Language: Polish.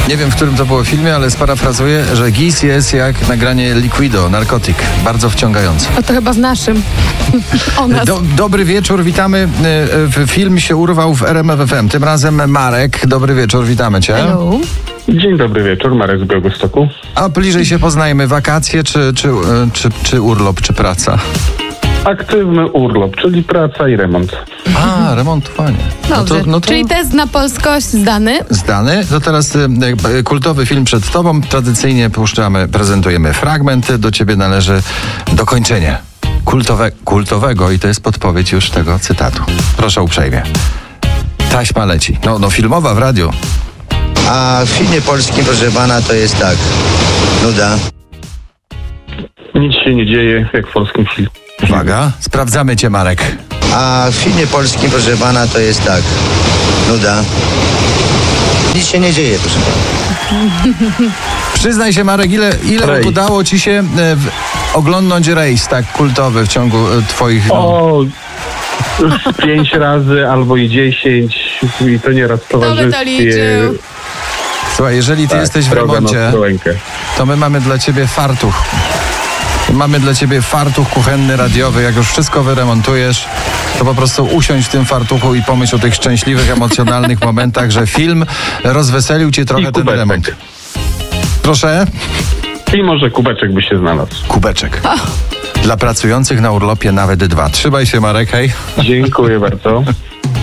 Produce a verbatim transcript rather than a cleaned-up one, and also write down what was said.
Nie wiem, w którym to było filmie, ale sparafrazuję, że gis jest jak nagranie Liquido, narkotyk. Bardzo wciągający. O, to chyba w naszym. O nas. Do, dobry wieczór, witamy. Film się urwał w R M F F M. Tym razem Marek. Dobry wieczór, witamy cię. Hello. Dzień dobry wieczór, Marek z Białegostoku. A bliżej się poznajmy, wakacje czy, czy, czy, czy urlop, czy praca? Aktywny urlop, czyli praca i remont. A, remontowanie. Dobrze, No to, no to czyli test na polskość zdany. zdany. To teraz y, y, kultowy film przed tobą. Tradycyjnie puszczamy, prezentujemy fragmenty. Do ciebie należy dokończenie kultowe, kultowego i to jest podpowiedź już tego cytatu. Proszę uprzejmie. Taśma leci. No, no filmowa w radiu. A w filmie polskim, proszę pana, to jest tak. Nuda. Nic się nie dzieje, jak w polskim filmie. Uwaga, sprawdzamy cię, Marek. A w filmie polskim, proszę pana, to jest tak. Nuda. Nic się nie dzieje, proszę pana. Przyznaj się, Marek, ile, ile Rejs. udało ci się e, w, oglądnąć rejs tak kultowy w ciągu e, twoich... No, O, już pięć razy albo i dziesięć i to nieraz w Kto by to towarzystwie. liczył? słuchaj, jeżeli ty Tak, jesteś w droga na remoncie, Ostrołękę. to my mamy dla ciebie fartuch. Mamy dla ciebie fartuch kuchenny, radiowy. Jak już wszystko wyremontujesz, to po prostu usiądź w tym fartuchu i pomyśl o tych szczęśliwych, emocjonalnych momentach, że film rozweselił cię trochę I ten kubeczek. remont. Proszę? I może kubeczek by się znalazł. Kubeczek. Dla pracujących na urlopie nawet dwa. Trzymaj się, Marek, hej. Dziękuję bardzo.